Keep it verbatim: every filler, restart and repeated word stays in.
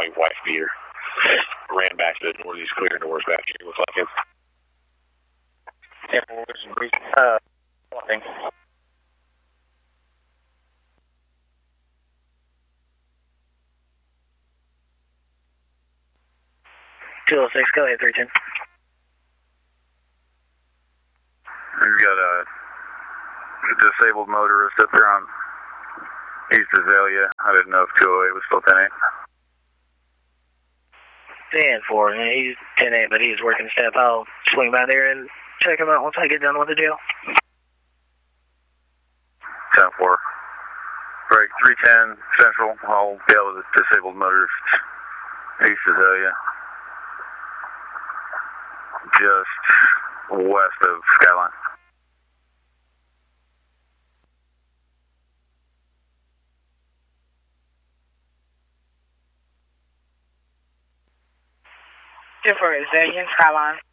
like wife beater. Ran back to the northeast clear doors back here. Looks like it. Uh, nothing. two oh six, go ahead, three ten. We've got a disabled motorist up here on East Azalea. I didn't know if two oh eight was still ten eight. ten four, he's ten eight, but he's working step. I'll swing by there and check him out once I get done with the jail. ten four. Break three ten Central. I'll bail with the disabled motorist. East Azalea. Just west of Skyline. ten four, Azalea, Skyline.